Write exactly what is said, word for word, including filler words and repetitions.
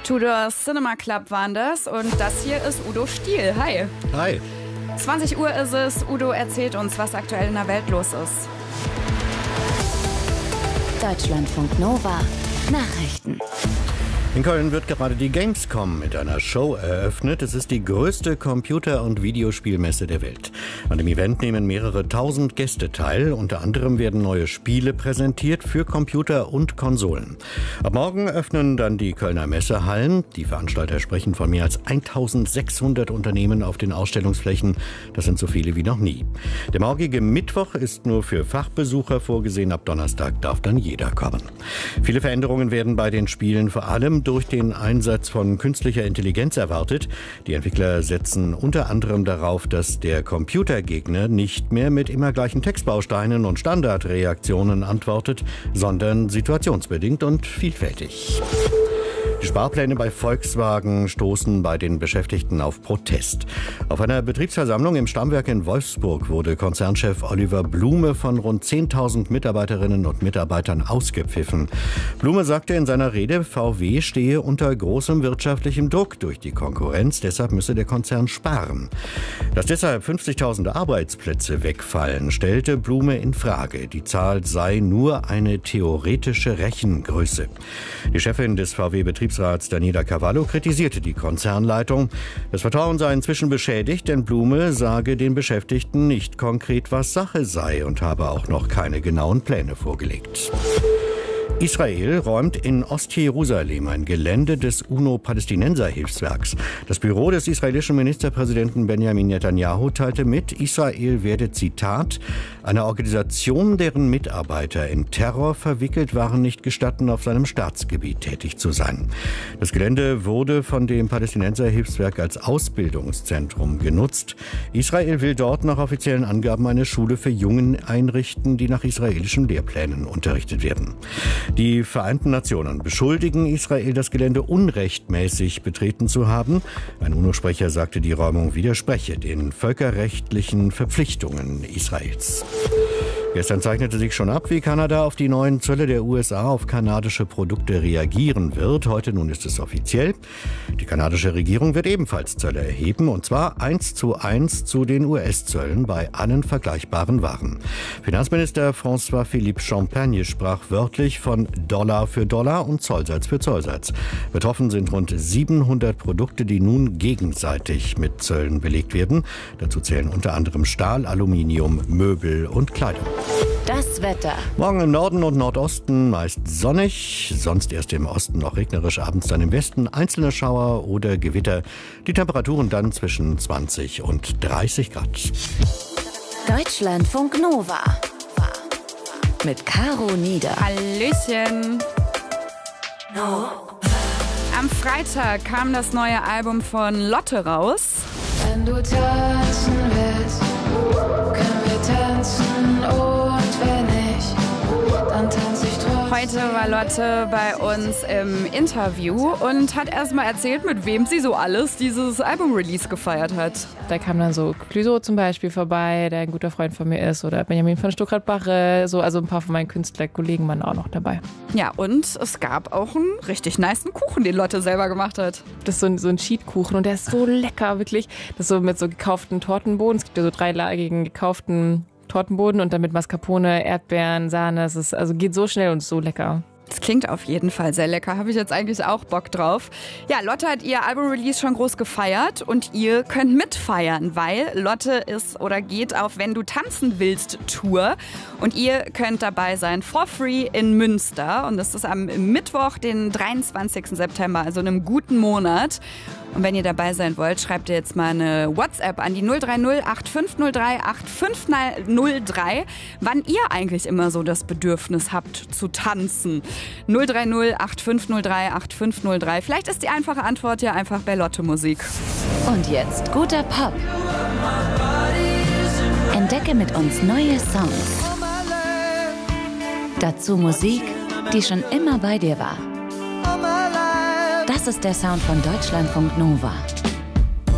Tudor Cinema Club waren das und das hier ist Udo Stiel. Hi. Hi. zwanzig Uhr ist es. Udo erzählt uns, was aktuell in der Welt los ist. Deutschlandfunk Nova Nachrichten. In Köln wird gerade die Gamescom mit einer Show eröffnet. Es ist die größte Computer- und Videospielmesse der Welt. An dem Event nehmen mehrere tausend Gäste teil. Unter anderem werden neue Spiele präsentiert für Computer und Konsolen. Ab morgen öffnen dann die Kölner Messehallen. Die Veranstalter sprechen von mehr als eintausendsechshundert Unternehmen auf den Ausstellungsflächen. Das sind so viele wie noch nie. Der morgige Mittwoch ist nur für Fachbesucher vorgesehen. Ab Donnerstag darf dann jeder kommen. Viele Veränderungen werden bei den Spielen vor allem durch den Einsatz von künstlicher Intelligenz erwartet. Die Entwickler setzen unter anderem darauf, dass der Computergegner nicht mehr mit immer gleichen Textbausteinen und Standardreaktionen antwortet, sondern situationsbedingt und vielfältig. Die Sparpläne bei Volkswagen stoßen bei den Beschäftigten auf Protest. Auf einer Betriebsversammlung im Stammwerk in Wolfsburg wurde Konzernchef Oliver Blume von rund zehntausend Mitarbeiterinnen und Mitarbeitern ausgepfiffen. Blume sagte in seiner Rede, V W stehe unter großem wirtschaftlichem Druck durch die Konkurrenz, deshalb müsse der Konzern sparen. Dass deshalb fünfzigtausend Arbeitsplätze wegfallen, stellte Blume in Frage. Die Zahl sei nur eine theoretische Rechengröße. Die Chefin des V W-Betriebs Daniela Cavallo kritisierte die Konzernleitung. Das Vertrauen sei inzwischen beschädigt, denn Blume sage den Beschäftigten nicht konkret, was Sache sei und habe auch noch keine genauen Pläne vorgelegt. Israel räumt in Ostjerusalem ein Gelände des UNO-Palästinenser-Hilfswerks. Das Büro des israelischen Ministerpräsidenten Benjamin Netanyahu teilte mit, Israel werde, Zitat, eine Organisation, deren Mitarbeiter in Terror verwickelt waren, nicht gestatten, auf seinem Staatsgebiet tätig zu sein. Das Gelände wurde von dem Palästinenser-Hilfswerk als Ausbildungszentrum genutzt. Israel will dort nach offiziellen Angaben eine Schule für Jungen einrichten, die nach israelischen Lehrplänen unterrichtet werden. Die Vereinten Nationen beschuldigen Israel, das Gelände unrechtmäßig betreten zu haben. Ein UNO-Sprecher sagte, die Räumung widerspreche den völkerrechtlichen Verpflichtungen Israels. Gestern zeichnete sich schon ab, wie Kanada auf die neuen Zölle der U S A auf kanadische Produkte reagieren wird. Heute nun ist es offiziell. Die kanadische Regierung wird ebenfalls Zölle erheben, und zwar eins zu eins zu den U S-Zöllen bei allen vergleichbaren Waren. Finanzminister François-Philippe Champagne sprach wörtlich von Dollar für Dollar und Zollsatz für Zollsatz. Betroffen sind rund siebenhundert Produkte, die nun gegenseitig mit Zöllen belegt werden. Dazu zählen unter anderem Stahl, Aluminium, Möbel und Kleidung. Das Wetter. Morgen im Norden und Nordosten meist sonnig, sonst erst im Osten noch regnerisch, abends dann im Westen einzelne Schauer oder Gewitter. Die Temperaturen dann zwischen zwanzig und dreißig Grad. Deutschlandfunk Nova mit Caro Nieder. Hallöchen. No. Am Freitag kam das neue Album von Lotte raus. Wenn du tanzen willst, können wir tanzen, und wenn nicht, dann tanze ich trotzdem. Heute war Lotte bei uns im Interview und hat erstmal erzählt, mit wem sie so alles dieses Album-Release gefeiert hat. Da kam dann so Clüso zum Beispiel vorbei, der ein guter Freund von mir ist, oder Benjamin von Stuckrad-Barre, so, also ein paar von meinen Künstlerkollegen waren auch noch dabei. Ja, und es gab auch einen richtig nicen Kuchen, den Lotte selber gemacht hat. Das ist so ein, so ein Cheat-Kuchen und der ist so lecker, wirklich. Das ist so mit so gekauften Tortenboden. Es gibt ja so dreilagigen gekauften Tortenboden und dann mit Mascarpone, Erdbeeren, Sahne. Es ist, also geht so schnell und so lecker. Das klingt auf jeden Fall sehr lecker. Habe ich jetzt eigentlich auch Bock drauf. Ja, Lotte hat ihr Album-Release schon groß gefeiert und ihr könnt mitfeiern, weil Lotte ist oder geht auf Wenn du tanzen willst Tour und ihr könnt dabei sein for free in Münster und das ist am Mittwoch, den dreiundzwanzigsten September, also in einem guten Monat. Und wenn ihr dabei sein wollt, schreibt ihr jetzt mal eine WhatsApp an die null drei null acht fünf null drei acht fünf null drei, wann ihr eigentlich immer so das Bedürfnis habt zu tanzen. null drei null acht fünf null drei acht fünf null drei. Vielleicht ist die einfache Antwort ja einfach bei Lotte Musik. Und jetzt guter Pop. Entdecke mit uns neue Songs. Dazu Musik, die schon immer bei dir war. Das ist der Sound von Deutschlandfunk Nova.